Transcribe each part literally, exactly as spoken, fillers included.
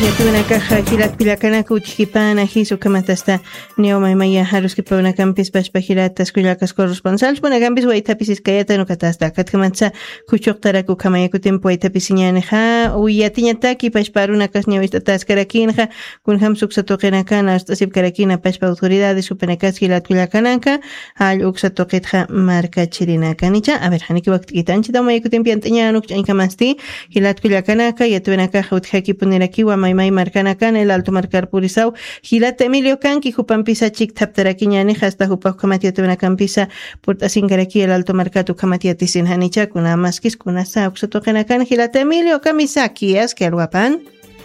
Yatuna caja gilat pilacana kuchkipana hisu kamatasta neoma maya harus que pona campis pashpajilatas kuyacas corresponsales pona campis waitapis iskayata no katasta katkamatsa kuchoktara kukamaya kutempo waitapisiñaneja uyatiñataki pashparuna kasñawista taskarakinja kunham suksatoqinakana hasta sipkarakina pashpa autoridades supenakas gilat pilacananka al uksatoqitja marca chirinakanicha a ver haniki waktikitanchi tamaya kutempi antañanuk chankamasti gilat pilacanaka yatuna caja uthaki puniraki wa may marcana can el alto marcar purisau Gilata Emilio Canqui Jupampisa Chic Taptaraquiñane hasta Jupa Kamatia Tuna Campisa Portasingaraki el alto marcatu Kamatia Tisin Hanicha kuna maskis kuna sa uxotokena can Gilata Emilio Kamisaki es que alguapan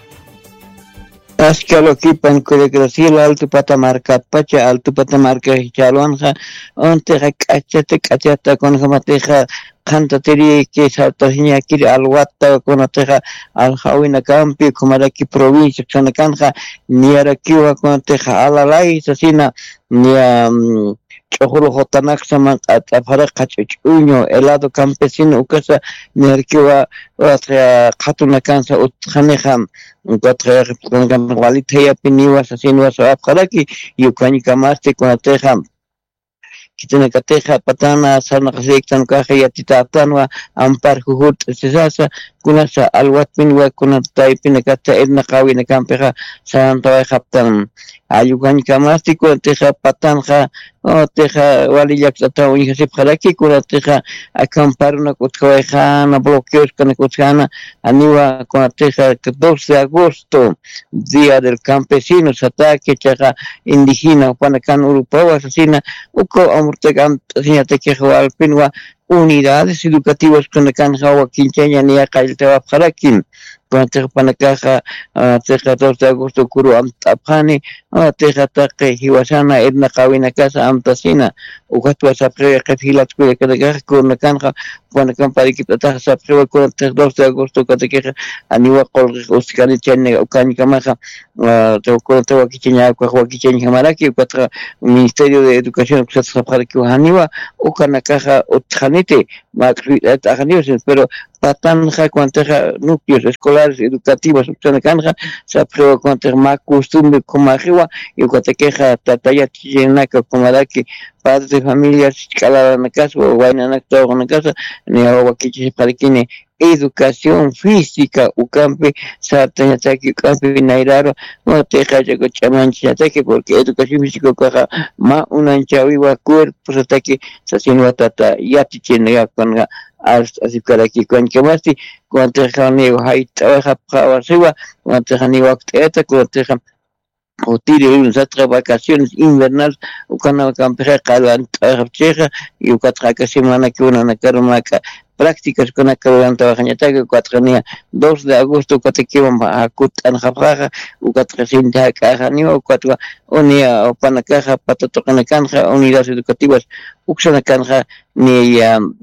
es que lo quipan que creció el alto patamarca pacha alto patamarca chalwanja onte cachete cachata con jamateja canta teri que saltaña kiri alwata con teja al hawina campi como aquí provincia sana canja ni era kiwa con teja alalai sasina ni chojolo hotanak sama para cachuño helado campesino ukasa ni kiwa otra katuna cansa utjanejam otra con waliteya piniwa sasino so afkaraki yukani kamaste con teja kitana kateja patana sana kasektan kaja yatitatana ampar juhut sesasa kunasa alwatpin wa kuna taipin kata edna kawina kampeja santo haptan ayugan kamasti kun teja patanja o teja walilak tata unya sip khalaki kuna teja akamparuna kutkoeja na bloqueos kana kutkana aniwa kuna teja doce de agosto día del campesino ataque chaja indígena panakan urupawa asesina uko amurtegan siñate que jual pinwa unidades educativas con la canja o quinceaña ni acá el tema para quien cuando para caja teja dos de agosto curo amtapani teja taque hiwasana edna kawina casa amtasina ugatua sapre que filat que que con la canja cuando campari que taja sapre con dos de agosto que que aniwa col uskani chenne o cani camaja te con te wakichenya ko wakichenya kamaraki cuatro ministerio de educación que se sapre que aniwa o kana caja o pero patanja cuanteja núcleos escolares educativos opción canja se aprueba cuanteja más costumbre como arriba y cuanteja queja tataya tijenaka como daki padres de familias escalada en casa o vaina todo en casa ni agua que para quien educación física o campe sartanya taki campe nairaro no teja llegó chamancha taki porque educación física caja más una anchaviva cuerpo taki sasino tata yati tiene con así que aquí con que más si cuando jani hay trabaja para arriba cuando jani waqteta cuando o tire unas otras vacaciones invernales o cuando campera calan trabaja y o cuatro semana que una na carmaca prácticas con la que trabajan que cuatro días dos de agosto que te van a cutan jabraja o cuatro cinta caja ni o cuatro unia o pana caja para tocar la canja unidades educativas uxana canja ni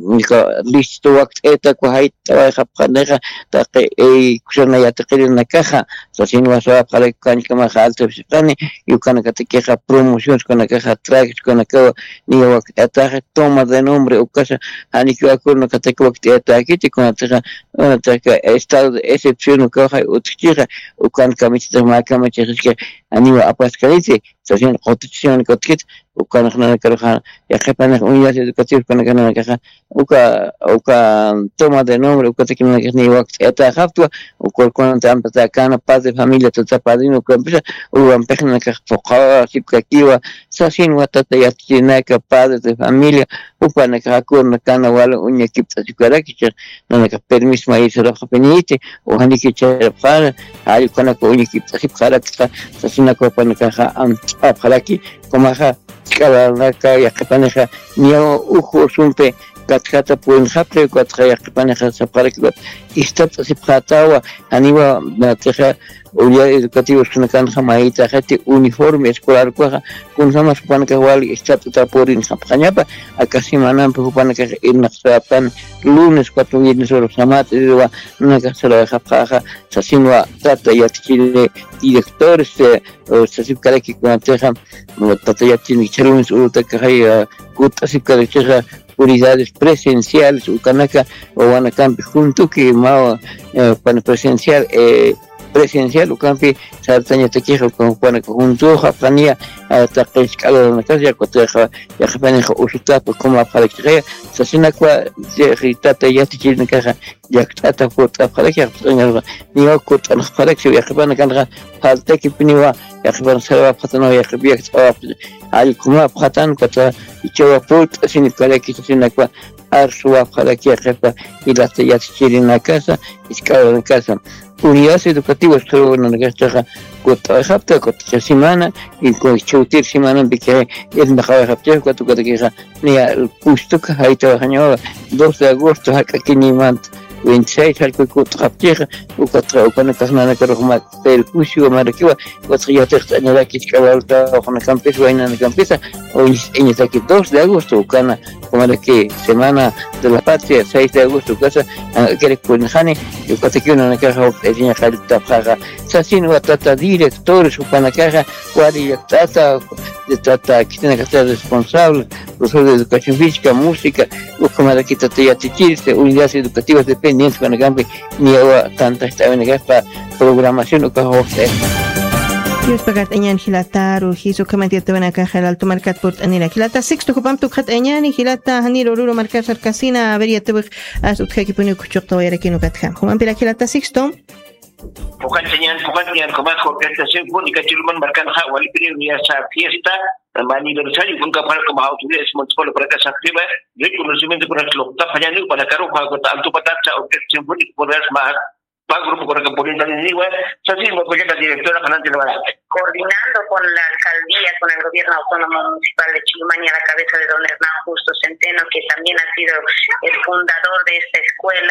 listo waqt eta ko hay trabaja para ta que uxana ya te quieren la caja sin vas a para can kama alto sipani y kana que te queja promociones con la caja trajes con la que ni waqt eta toma de nombre o casa ani que acuerdo que te وقتها أكيد يكون ترى ترى استاد excepción وكذا وتشيخ وكان كمية ما كمية تشيخ أني وأبغى كريتي سجين قطتشين كتكت وكان خلنا كرخان يخبرنا أونيات educativas كنا كنا كذا وكا وكا toma de nombre وكتكلم كني وقت أتاخفتوا وكل كنا تعمل كان padre familia تتابعين وكمبيش وأمبخنا كفقراء سيبك كيوا سجين وتتياتنا كpadre de familia وكنا كأكون كنا ولا أونيا كيبت كراكيش نحن كبرميس ما يصير خبنيتي وهني كيشرب خال هاي كنا كوني كيبت خب خالك سجين كوبنا كها أم أبخلاكي كماها كلا كا يقبنها نيو أخو سومبي كاتكاتا بوين خبرة كاتكا يقبنها سبارك استبت سبخاتاوا هنيوا نتخا unidades educativas que kan jamai ta gente uniforme escolar ko kun sama supan ka wali estatu ta porin sapanyapa akasi manan pupan ka in sapan lunes cuatro viernes horas samat wa na ka sala khapha sasinwa tata yatkine directores sasib kala ki kuanteja tata yatkine cheruns uta ka hay kuta sib kala cheja unidades presenciales ukanaka o wanakampi junto que ma pan presencial eh presidencial ukampi sartaña tequijo con Juana Conjuntuja planía hasta que escala de la casa ya coteja ya que paneja usuta pues como para que se sina qua de ritata ya te quieren caja ya tata puta para que ni o cuta para que ya que van a falta que piniwa ya que van a ser patano ya que bien al como patan kota y chewa put sin para que se sina qua arsua para que jefa y la ya te quieren la casa escala de la casa unidades educativas creo que no gasta cuota hafta cuota semana y con chutir semana porque es mejor hafta cuota cuota que ni el puesto que hay trabajando dos de agosto aquí ni man veintiséis al que cuota hafta o cuota cuando casana que roma el puesto marquiwa cuota ya te está en que escala con el campus o en el campus o en esta que dos de agosto kana como que semana de la patria seis de agosto casa que con jane y cuota que una caja tenía jalta paga sasino tata directores para caja cuál ya tata de tata que tiene que ser responsable profesor de educación física música o como la que tata ya te unidades educativas dependientes para campo ni ahora tanta esta en para programación o caja Dios pagat enyan hilata ru hizo kamati tawana ka halal to markat port anila hilata sixto kupam to khat enyan hilata haniro ru markat sarkasina averia to as utkha ki punu kuchok to yara kinu katha kumam pila hilata sixto bukan enyan bukan enyan kumat orkestración pública chilman markan ha wali pini esa fiesta mani aniversario pun kapal ke mahau tu es municipal para que sakriba reconocimiento para lo ta fallando para caro para alto patata orkestración pública por más para grupo con el política de Niwa, así como que la directora Fernández Navarra. Coordinando con la alcaldía, con el gobierno autónomo municipal de Chilumani a la cabeza de don Hernán Justo Centeno, que también ha sido el fundador de esta escuela,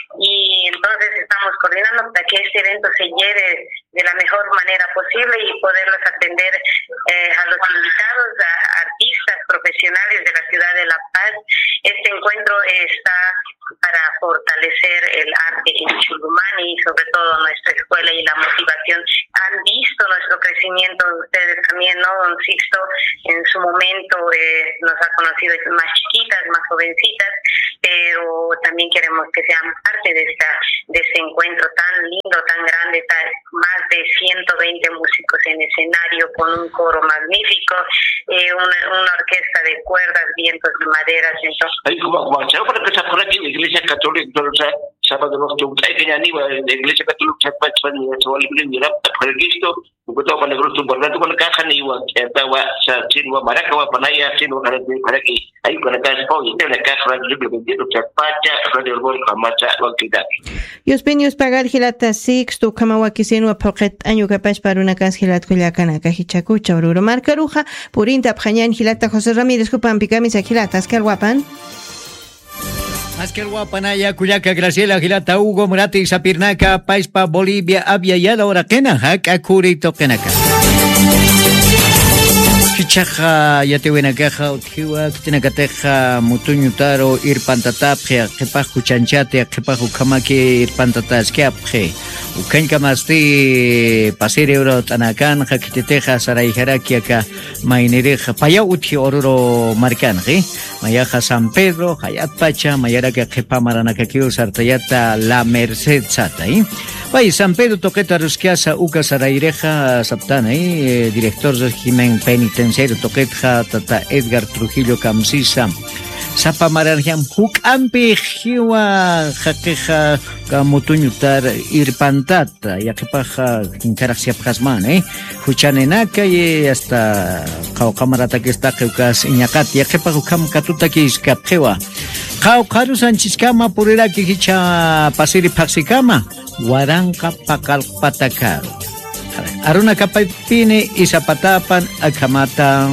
y entonces estamos coordinando para que este evento se lleve de la mejor manera posible y poderlos atender eh, a los invitados, a artistas profesionales de la ciudad de La Paz. Este encuentro está para fortalecer el arte en Chilumani y sobre todo nuestra escuela y la motivación. Han visto nuestro crecimiento, ustedes también, ¿no? Don Sixto en su momento eh, nos ha conocido más chiquitas, más jovencitas, pero también queremos que sean parte de esta de este encuentro tan lindo, tan grande, tan, más de ciento veinte músicos en escenario con un coro magnífico, eh, una, una orquesta de cuerdas, vientos y maderas. Entonces, ahí como como se para que se por aquí la Iglesia Católica, entonces sábado los que hay que ni la Iglesia Católica se va a ni se va a librar ni la para Cristo, porque todo para el grupo importante con la caja ni igual, está va se sirva maraca va para allá, sino para para aquí, ahí con la caja y la caja de libro vendido se pacha, radio el gol marcha lo que da. Yos penios pagar hilata sixto kamawa kisenu pocket año capaz para una casa hilat kuliakana kahichaku chaururo marcaruja purinta pjañan hilata José Ramírez kupan pikamis hilata askal guapan Askal guapanaya Cuyaca Graciela Gilata Hugo Murati Sapirnaca Paispa Bolivia Abya Yala Oraquena Hak Akuri Tokenaka Kichaja Yatewena Caja Uthiwa Kitinacateja Mutuñutaro Irpantatapje Kepahu Chanchate Kepahu Kamaki Irpantataskeapje Ukenka Masti Pasire Euro Tanakan Hakiteteja Sarayjarakiaka Mainereja Paya Uthi Oruro Marcanji Mayaja San Pedro Hayat Pacha Mayaraka Kepamaranakakio Sartayata La Merced Satay Vai San Pedro Toqueta Rusquiasa Uca Sarayreja Saptana eh, director Jimen Penitenciario Toquetja Tata Edgar Trujillo Camsisa Sapa Maranjam Huk Ampi Jiwa Jaqueja Kamutuñutar Irpantata Yakepaja Incaraccia Pjasman eh Huchanenaka y hasta Kaukamarata que está Keukas Iñakat Yakepa Hukam Katuta que Iskapjewa Kau Karu Sanchiskama Purira Kicha Pasiri Paxikama Waranka Pakal Patakar Aruna Kapapine y Zapatapan Akamata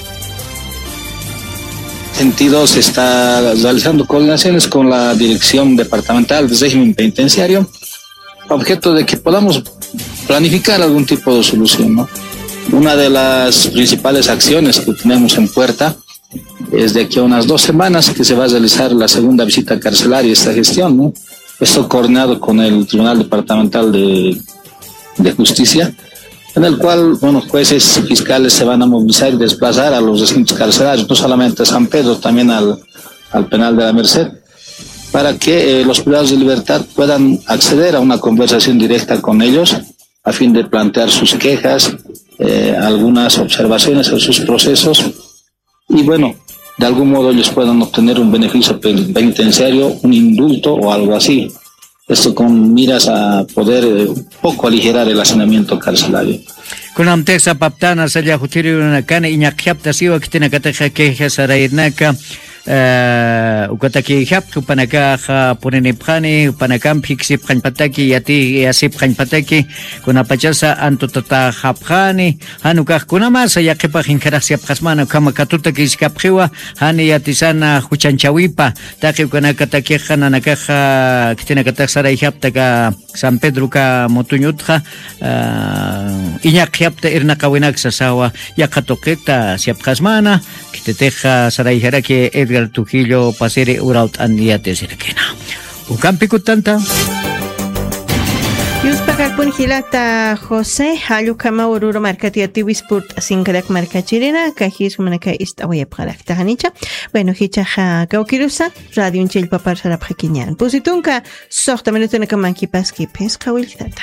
sentido se está realizando coordinaciones con la Dirección Departamental de Régimen Penitenciario, objeto de que podamos planificar algún tipo de solución, ¿no? Una de las principales acciones que tenemos en puerta es de aquí a unas dos semanas que se va a realizar la segunda visita carcelaria de esta gestión, ¿no? Esto coordinado con el Tribunal Departamental de, de Justicia, en el cual, bueno, jueces y fiscales se van a movilizar y desplazar a los recintos carcelarios, no solamente a San Pedro, también al, al penal de la Merced, para que eh, los privados de libertad puedan acceder a una conversación directa con ellos a fin de plantear sus quejas, eh, algunas observaciones a sus procesos y bueno, de algún modo ellos puedan obtener un beneficio penitenciario, un indulto o algo así. Esto con miras a poder eh, un poco aligerar el hacinamiento carcelario. Con amtesa paptana salla jutiri una cana y ñakyapta siwa que tiene que teja que sarairnaka ukataki hap upanaka punene phani upanakam fiksi phan pataki yati asip phan pataki kuna pachasa antutata hapkhani hanuka kuna masa yaqipa hinkarasya phasmana kama katuta kiskaphiwa hani yatisana huchanchawipa taqi kuna kataki khana nakaha kitina katak sarai haptaka San Pedro ka motunyutha iñaqyapta irna kawinak sasawa yaqatoketa siapkhasmana kiteteja sarai haraki Edgar Trujillo pasere uraut andiate sirkena. Ukampi kutanta. Yuspakak punhilata José Halu kama ururo markatiati wispurt sinkadak markachirina kahis manaka istawaya phalak tahanicha. Bueno, hichaja kaukirusa radio unchil papar sarap hakinyan. Pusitunka sorta menutuna kamanki paski pesca wiltata.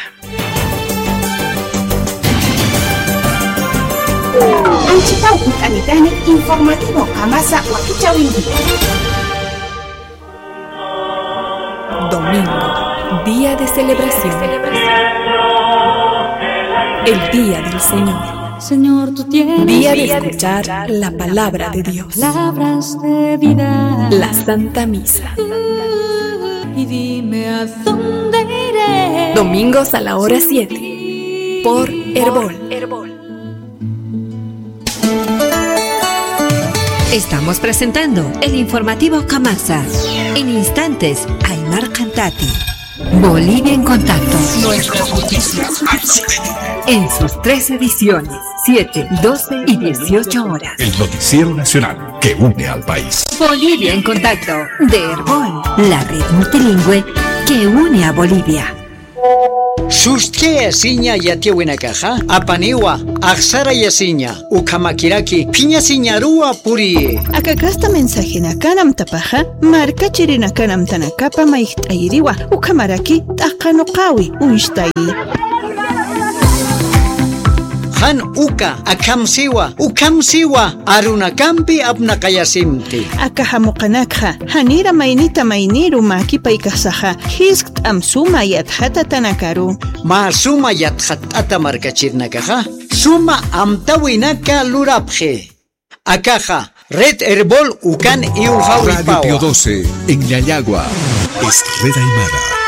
Anchitau utanitani informativo Kamasa Wakichawindi. Domingo, día de celebración. El día del Señor. Señor, tú tienes día de escuchar la palabra de Dios. Palabras de vida. La Santa Misa. Y dime a dónde iré. Domingos a la hora siete. Por Herbol. Estamos presentando el informativo Kamasa. En instantes, Aymar Cantati. Bolivia en contacto. Nuestras noticias al cien. En sus tres ediciones, siete, doce y dieciocho horas. El noticiero nacional que une al país. Bolivia en contacto. De Herbol, la red multilingüe que une a Bolivia. Suste asiña yatiwina caja, apaniwa, axara yasiña, ukamakiraki, piña siñarua puri. Akakasta mensaje na kanam tapaja, marca chirina kanam tanakapa maiktairiwa, ukamaraki taqanuqawi, unshtai. Han uka, akamsiwa, ukamsiwa, arunakampi apnakayasimti. Akahamuqanakha, hanira mainita mainiru maki paikasaja, hiskt amsuma yathata tanakaru. Ma suma yathatata markachirnakaja, suma amtawinaka lurapje. Akaja, Red Herbol ukan iuhawipawa. Radio Pío doce, en Ñañagua, es Red Aymara.